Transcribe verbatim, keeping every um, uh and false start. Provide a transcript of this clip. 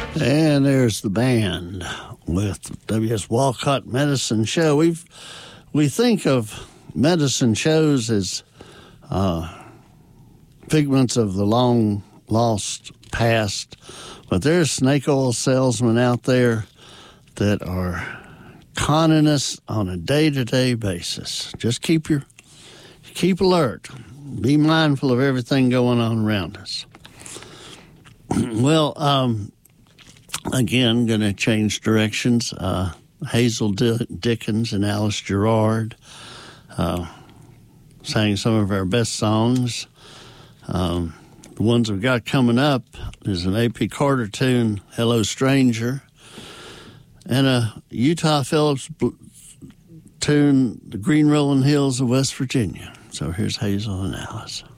And there's the band with W S Walcott Medicine Show. We've we think of medicine shows as uh, figments of the long lost past, but there's snake oil salesmen out there that are conning us on a day-to-day basis. Just keep your keep alert. Be mindful of everything going on around us. Well, um, again, going to change directions. Uh, Hazel D- Dickens and Alice Gerrard uh, sang some of our best songs. Um, the ones we've got coming up is an A P Carter tune, Hello Stranger, and a Utah Phillips bl- tune, The Green Rolling Hills of West Virginia. So here's Hazel and Alice.